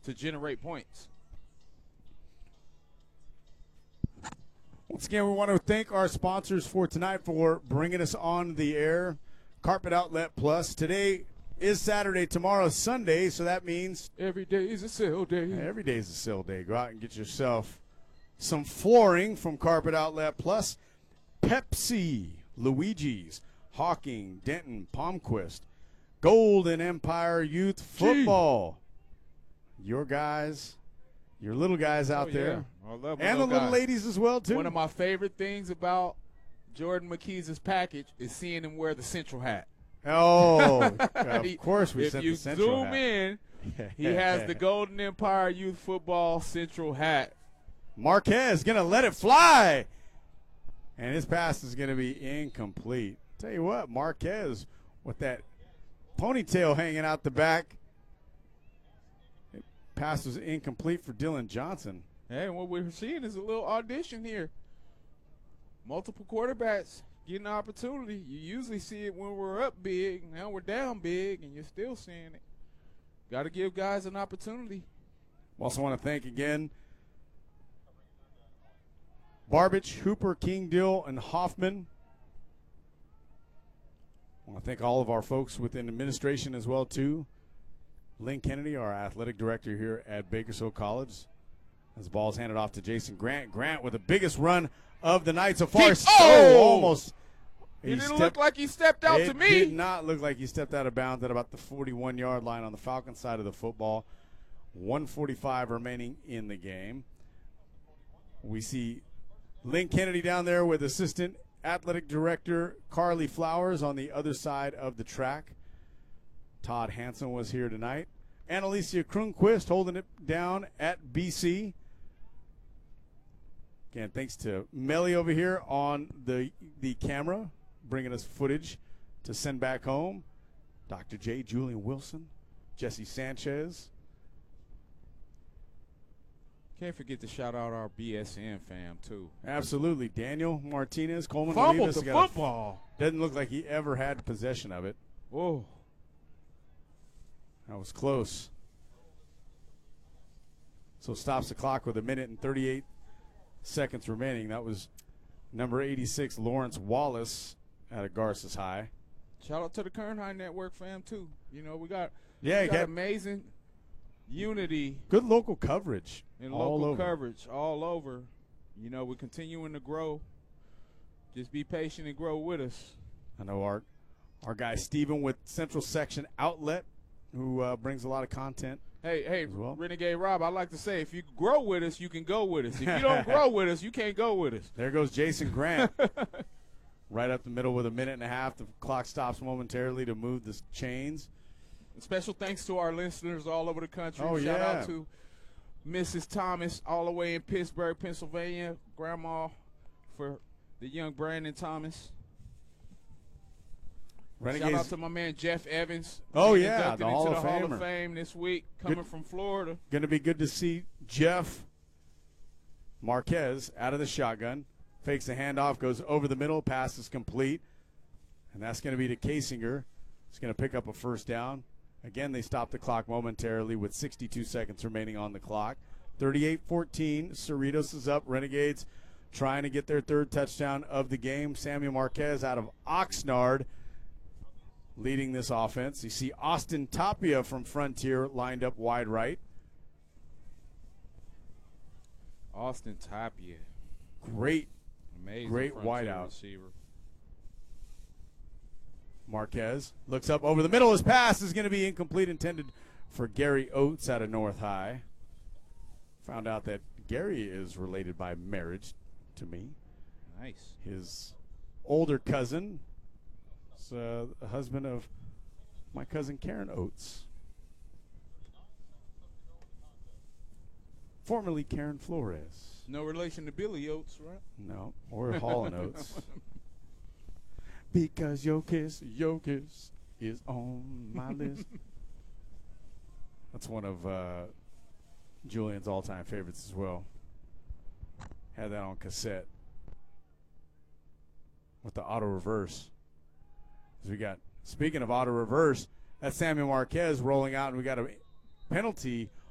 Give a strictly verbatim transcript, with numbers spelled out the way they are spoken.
to generate points. Once again, we want to thank our sponsors for tonight for bringing us on the air. Carpet Outlet Plus. Today is Saturday, tomorrow is Sunday, so that means every day is a sale day. Every day is a sale day. Go out and get yourself some flooring from Carpet Outlet Plus. Pepsi, Luigi's, Hawking, Denton, Palmquist, Golden Empire Youth Football. Gee. Your guys, your little guys out oh, there. Yeah. I love and the little guys. ladies as well, too. One of my favorite things about Jordan McKee's package is seeing him wear the Central hat. Oh, of course we if sent you the Central zoom hat. in, he has the Golden Empire Youth Football Central hat. Marquez going to let it fly. And his pass is going to be incomplete. Tell you what, Marquez with that ponytail hanging out the back. Pass was incomplete for Dylan Johnson. Hey, what we're seeing is a little audition here. Multiple quarterbacks getting an opportunity. You usually see it when we're up big. Now we're down big, and you're still seeing it. Got to give guys an opportunity. Also want to thank again Barbich, Hooper, King, Dill, and Hoffman. I want to thank all of our folks within administration as well, too. Lynn Kennedy, our athletic director here at Bakersfield College. As the ball is handed off to Jason Grant. Grant with the biggest run of the night so far. He, so oh! almost. He, he didn't stepped, look like he stepped out to me. It did not look like he stepped out of bounds at about the forty-one-yard line on the Falcon side of the football. one forty-five remaining in the game. We see Lynn Kennedy down there with assistant athletic director Carly Flowers on the other side of the track. Todd Hansen was here tonight. Annalicia Kronquist holding it down at B C. Again, thanks to Melly over here on the the camera, bringing us footage to send back home. Doctor J, Julian Wilson, Jesse Sanchez. Can't forget to shout out our B S N fam, too. Absolutely. Daniel Martinez, Coleman Fumbled Olivas, the football. A, doesn't look like he ever had possession of it. Whoa. That was close. So stops the clock with a minute and thirty-eight seconds remaining. That was number eighty-six, Lawrence Wallace out of Garces High. Shout out to the Kern High Network fam, too. You know, we got, yeah, we got got amazing unity. Good local coverage. And all local over. coverage all over. You know, we're continuing to grow. Just be patient and grow with us. I know our, our guy Steven with Central Section Outlet, who uh, brings a lot of content. Hey, hey, well. Renegade Rob, I like to say, if you grow with us, you can go with us. If you don't grow with us, you can't go with us. There goes Jason Grant. Right up the middle with a minute and a half. The clock stops momentarily to move the chains. Special thanks to our listeners all over the country. Oh, Shout yeah. out to Missus Thomas all the way in Pittsburgh, Pennsylvania. Grandma for the young Brandon Thomas. Renegades. Shout out to my man Jeff Evans. Oh, yeah, inducted the into Hall the of Hall Famer. of Fame this week, coming Good. from Florida. Going to be good to see Jeff Marquez out of the shotgun. Fakes the handoff, goes over the middle, pass is complete. And that's going to be to Kasinger. He's going to pick up a first down. Again, they stop the clock momentarily with sixty-two seconds remaining on the clock. thirty-eight fourteen, Cerritos is up. Renegades trying to get their third touchdown of the game. Samuel Marquez out of Oxnard leading this offense. You see Austin Tapia from Frontier lined up wide right. Austin Tapia. Great, Amazing great Frontier wideout. receiver. Marquez looks up over the middle. His pass is going to be incomplete, intended for Gary Oates out of North High. Found out that Gary is related by marriage to me. Nice. His older cousin is uh, the husband of my cousin Karen Oates, formerly Karen Flores. No relation to Billy Oates, right? No, or Hall and Oates. Because your kiss, your kiss is on my list. That's one of uh, Julian's all-time favorites as well. Had that on cassette with the auto reverse. As we got, speaking of auto reverse, that's Samuel Marquez rolling out, and we got a penalty